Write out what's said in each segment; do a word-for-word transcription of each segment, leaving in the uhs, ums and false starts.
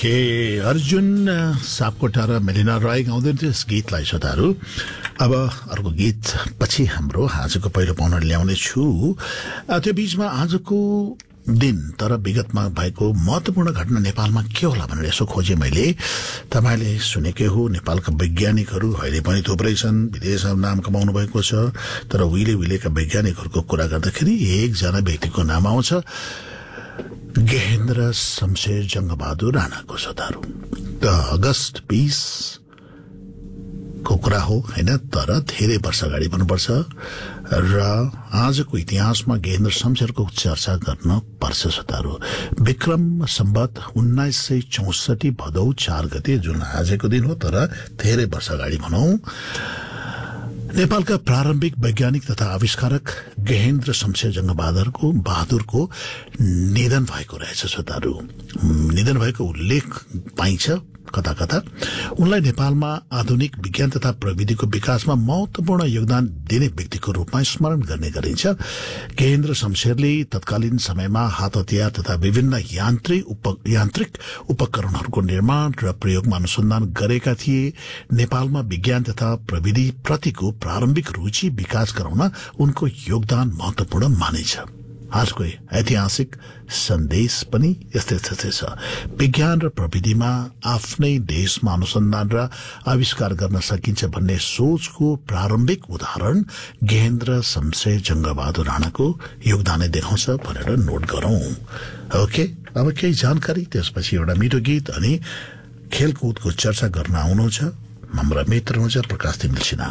के अर्जुन सापकोटा र मेलिना राय गाउँदै थियो यस गीतलाई श्रोताहरू। अब अर्को गीत पछि हाम्रो आजको पहिलो पाउन ल्याउने छु। त्यो बीचमा आजको दिन तर विगतमा भएको महत्वपूर्ण घटना नेपालमा के होला भनेर यसो खोजेँ मैले। तपाईँले सुनेकै हो, नेपालका वैज्ञानिकहरू अहिले पनि थुप्रै छन्, विदेशमा नाम कमाउनु भएको छ। तर उहिले उहिलेका वैज्ञानिकहरूको कुरा गर्दाखेरि एकजना व्यक्तिको नाम आउँछ, गेहेन्द्र शमशेर जङ्गबहादुर राणाको। श्रोताहरू, त अगस्त बीस को कुरा हो हैन, तर धेरै वर्ष अगाडि भन्नुपर्छ र आजको इतिहासमा गेहेन्द्र शमशेरको चर्चा गर्न पर्छ। श्रोताहरू, विक्रम सम्वत उन्नाइस सय चौसठी भदौ चार गते, जुन आजको दिन हो तर धेरै वर्ष अगाडि भनौं, नेपालका प्रारम्भिक वैज्ञानिक तथा आविष्कारक गेहेन्द्र शमशेर जङ्गबहादुरको बहादुरको निधन भएको रहेछ। श्रोताहरू, निधन भएको उल्लेख पाइन्छ कता कता। उनलाई नेपालमा आधुनिक विज्ञान तथा प्रविधिको विकासमा महत्वपूर्ण योगदान दिने व्यक्तिको रूपमा स्मरण गर्ने गरिन्छ। गेहेन्द्र शमशेरले तत्कालीन समयमा हात हतियार तथा विभिन्न यान्त्रिक उप, यान्त्रिक उपकरणहरूको निर्माण र प्रयोगमा अनुसन्धान गरेका थिए। नेपालमा विज्ञान तथा प्रविधि प्रतिको प्रारम्भिक रुचि विकास गराउन उनको योगदान महत्वपूर्ण मानिन्छ। आजको ऐतिहासिक सन्देश पनि यस्तै यस्तै छ। विज्ञान र प्रविधिमा आफ्नै देशमा अनुसन्धान र आविष्कार गर्न सकिन्छ भन्ने सोचको प्रारम्भिक उदाहरण गेहेन्द्र शमशेर जङ्गबहादुर राणाको योगदानले देखाउँछ भनेर नोट गरौं। ओके, अब केही जानकारी, त्यसपछि एउटा मिठो गीत अनि खेलकुदको चर्चा गर्न आउनुहुन्छ हाम्रा मित्र हुनुहुन्छ प्रकाश तिमिल सिन्हा।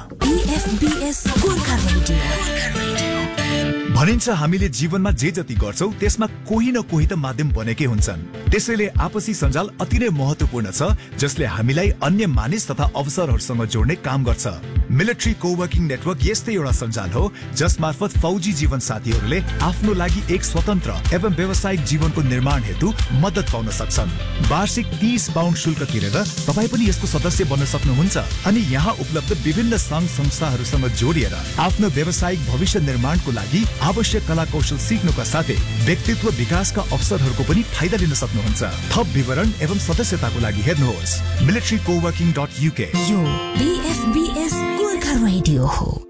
भनिन्छ हामीले जीवनमा जे जति गर्छौं त्यसमा कोही न कोही त माध्यम बनेकै हुन्छन्। त्यसैले आपसी सञ्जाल अति नै महत्वपूर्ण छ, जसले हामीलाई अन्य मानिस तथा अवसरहरूसँग जोड्ने काम गर्छ। मिलिट्री कोवर्किङ नेटवर्क यस्तै एउटा सञ्जाल हो जस मार्फत फौजी जीवन साथीहरूले आफ्नो लागि एक स्वतन्त्र एवं व्यावसायिक जीवनको निर्माण हेतु मद्दत पाउन सक्छन्। वार्षिक तीस पाउन्ड शुल्क तिरेर तपाईँ पनि यसको सदस्य बन्न सक्नुहुन्छ अनि यहाँ उपलब्ध विभिन्न संघ संस्थाहरूसँग जोडिएर आफ्नो व्यावसायिक भविष्य निर्माणको लागि आवश्यक कला कौशल सिक्नुका साथै व्यक्तित्व विकासका अवसरहरूको पनि फाइदा लिन सक्नुहुन्छ। थप विवरण एवं सदस्यताको लागि हेर्नुहोस् मिलिट्री कोवर्किङ डट युके। यो बीएफबीएस गोर्खा रेडियो हो।